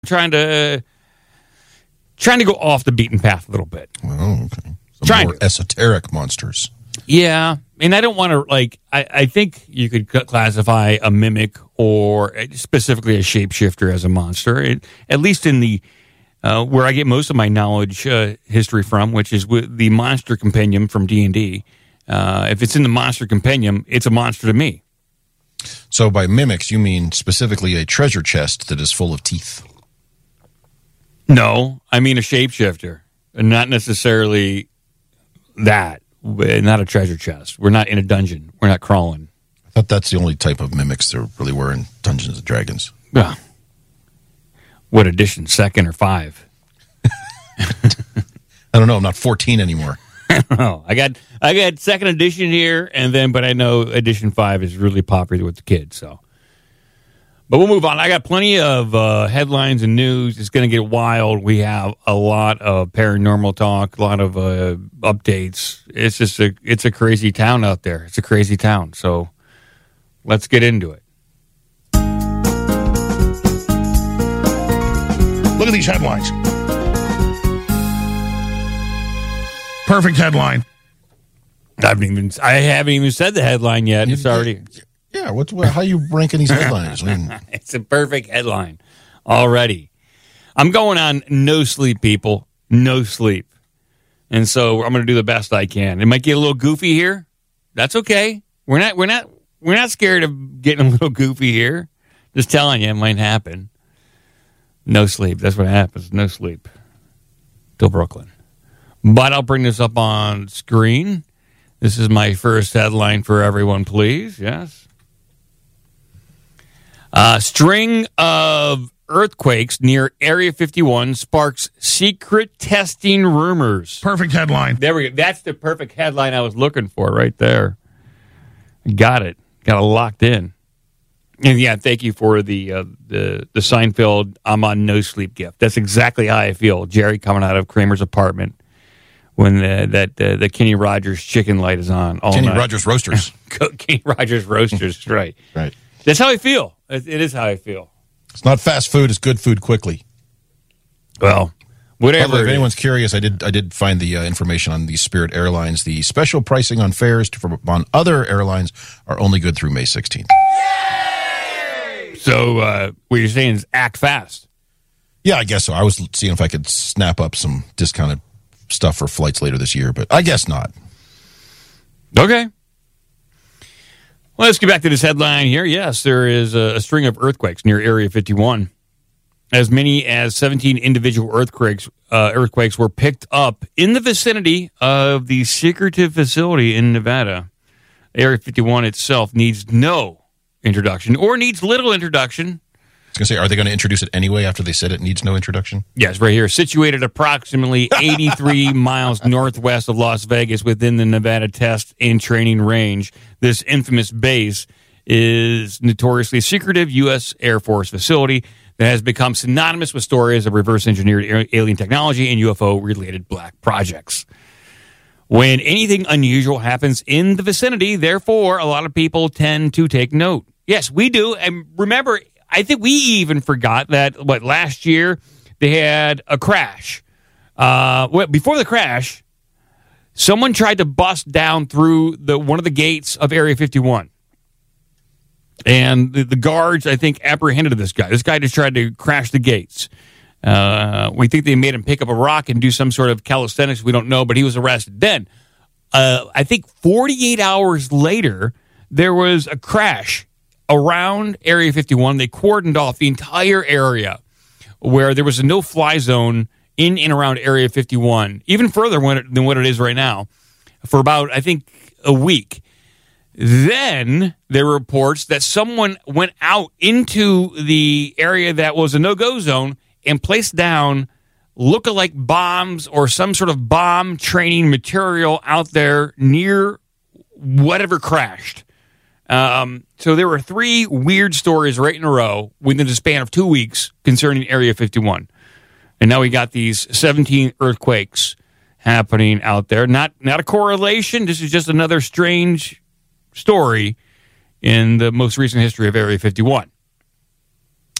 trying to go off the beaten path a little bit. Oh, okay. Some more esoteric monsters. Yeah, and I don't want to, I think you could classify a mimic or specifically a shapeshifter as a monster, at least in the, where I get most of my knowledge history from, which is with the Monster Compendium from D&D. If it's in the Monster Compendium, it's a monster to me. So by mimics, you mean specifically a treasure chest that is full of teeth? No, I mean a shapeshifter, and not necessarily that. Not a treasure chest. We're not in a dungeon. We're not crawling. I thought that's the only type of mimics there really were in Dungeons and Dragons. Well, what edition? 2nd or 5? I don't know. I'm not 14 anymore. Oh, I got 2nd edition here, but I know edition 5 is really popular with the kids. So, but we'll move on. I got plenty of headlines and news. It's going to get wild. We have a lot of paranormal talk, a lot of updates. It's just it's a crazy town out there. It's a crazy town. So let's get into it. Look at these headlines. Perfect headline. I haven't even said the headline yet. It's already. Yeah, how are you ranking these headlines? It's a perfect headline already. I'm going on no sleep, people. No sleep. And so I'm going to do the best I can. It might get a little goofy here. That's okay. We're not scared of getting a little goofy here. Just telling you, it might happen. No sleep. That's what happens. No sleep. Till Brooklyn. But I'll bring this up on screen. This is my first headline for everyone, please. Yes. String of earthquakes near Area 51 sparks secret testing rumors. Perfect headline. There we go. That's the perfect headline I was looking for right there. Got it. Got it locked in. And yeah, thank you for the Seinfeld I'm on no sleep gift. That's exactly how I feel. Jerry coming out of Kramer's apartment when the Kenny Rogers chicken light is on all Kenny night. Rogers Roasters. Kenny Rogers Roasters, right. Right. That's how I feel. It is how I feel. It's not fast food. It's good food quickly. Well, whatever. If anyone's curious, I did find the information on the Spirit Airlines. The special pricing on fares on other airlines are only good through May 16th. Yay! So what you're saying is act fast. Yeah, I guess so. I was seeing if I could snap up some discounted stuff for flights later this year, but I guess not. Okay. Well, let's get back to this headline here. Yes, there is a string of earthquakes near Area 51. As many as 17 individual earthquakes were picked up in the vicinity of the secretive facility in Nevada. Area 51 itself needs no introduction, or needs little introduction. I was going to say, are they going to introduce it anyway after they said it needs no introduction? Yes, right here. Situated approximately 83 miles northwest of Las Vegas within the Nevada Test and Training Range, this infamous base is notoriously secretive U.S. Air Force facility that has become synonymous with stories of reverse-engineered alien technology and UFO-related black projects. When anything unusual happens in the vicinity, therefore, a lot of people tend to take note. Yes, we do. And remember, I think we even forgot that, last year they had a crash. Before the crash, someone tried to bust down through one of the gates of Area 51. And the guards, I think, apprehended this guy. This guy just tried to crash the gates. We think they made him pick up a rock and do some sort of calisthenics. We don't know, but he was arrested. Then, I think 48 hours later, there was a crash around Area 51. They cordoned off the entire area where there was a no-fly zone in and around Area 51, even further than what it is right now, for about, I think, a week. Then there were reports that someone went out into the area that was a no-go zone and placed down look-alike bombs or some sort of bomb training material out there near whatever crashed. So there were 3 weird stories right in a row within the span of 2 weeks concerning Area 51. And now we got these 17 earthquakes happening out there. Not a correlation. This is just another strange story in the most recent history of Area 51.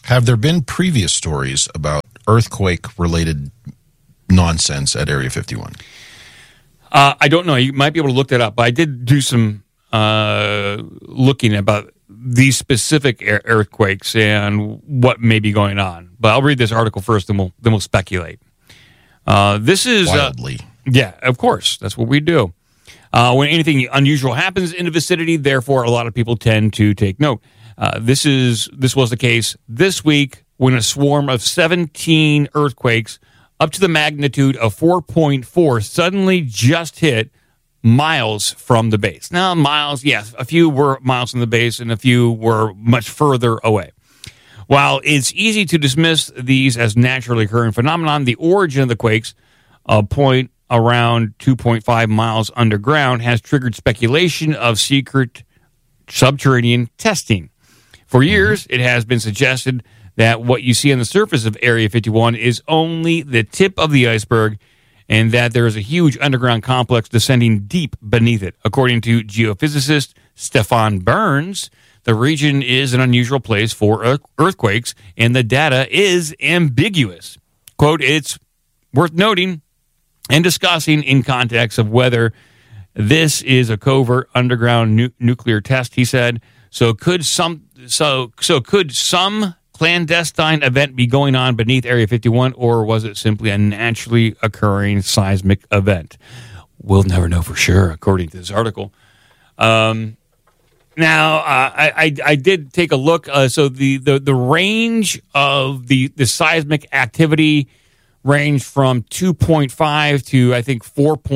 Have there been previous stories about earthquake-related nonsense at Area 51? I don't know. You might be able to look that up. But I did do some looking about these specific earthquakes and what may be going on. But I'll read this article first, and then we'll speculate. This is Wildly. Yeah, of course. That's what we do. When anything unusual happens in the vicinity, therefore, a lot of people tend to take note. This was the case this week when a swarm of 17 earthquakes up to the magnitude of 4.4 suddenly just hit miles from the base. Now, miles, yes, a few were miles from the base and a few were much further away. While it's easy to dismiss these as naturally occurring phenomenon, the origin of the quakes, a point around 2.5 miles underground, has triggered speculation of secret subterranean testing. For years, it has been suggested that what you see on the surface of Area 51 is only the tip of the iceberg and that there is a huge underground complex descending deep beneath it. According to geophysicist Stefan Burns, the region is an unusual place for earthquakes, and the data is ambiguous. Quote, it's worth noting and discussing in context of whether this is a covert underground nuclear test, he said. So could some clandestine event be going on beneath Area 51, or was it simply a naturally occurring seismic event? We'll never know for sure, according to this article. Now, I did take a look. So the range of the seismic activity ranged from 2.5 to, I think,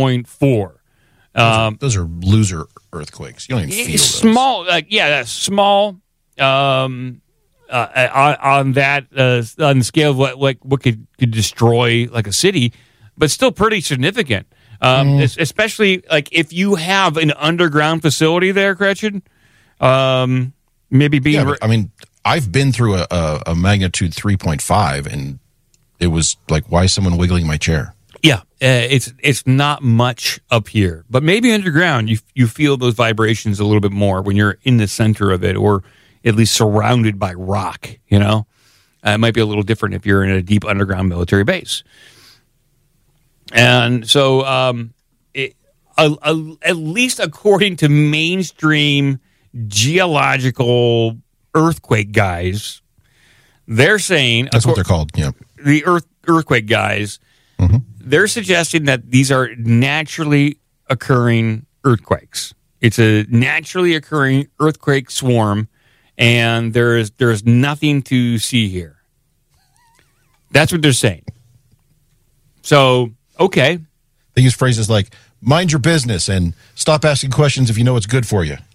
4.4. Those are loser earthquakes. You don't even feel those. Small, small. On that, on the scale of what could destroy like a city, but still pretty significant. Especially like if you have an underground facility there, Gretchen. Maybe being. Yeah, I mean, I've been through a magnitude 3.5, and it was like, why is someone wiggling my chair? Yeah, it's not much up here, but maybe underground you feel those vibrations a little bit more when you're in the center of it, or at least surrounded by rock. You know, it might be a little different if you're in a deep underground military base. And so, at least according to mainstream geological earthquake guys, they're saying that's what they're called. Yeah, the earthquake guys. Mm-hmm. They're suggesting that these are naturally occurring earthquakes. It's a naturally occurring earthquake swarm, and there's nothing to see here. That's what they're saying. So, okay. They use phrases like, mind your business and stop asking questions if you know what's good for you.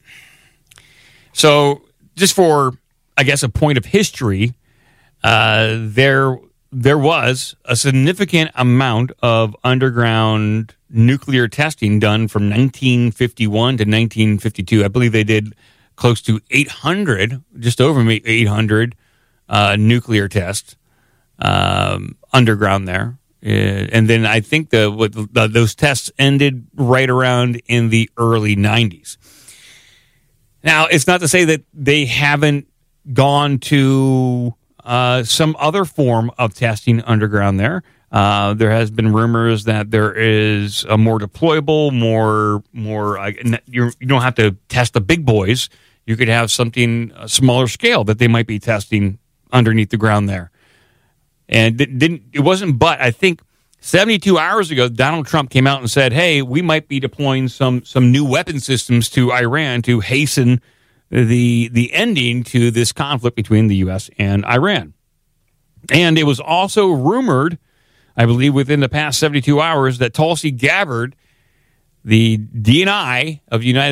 So, just for, I guess, a point of history, there was a significant amount of underground nuclear testing done from 1951 to 1952. I believe they did close to 800, just over 800 nuclear tests underground there. And then I think those tests ended right around in the early 90s. Now, it's not to say that they haven't gone to some other form of testing underground there. There has been rumors that there is a more deployable, you don't have to test the big boys. You could have something a smaller scale that they might be testing underneath the ground there. And it wasn't, but I think 72 hours ago, Donald Trump came out and said, hey, we might be deploying some new weapon systems to Iran to hasten the ending to this conflict between the U.S. and Iran. And it was also rumored, I believe within the past 72 hours, that Tulsi Gabbard, the DNI of the United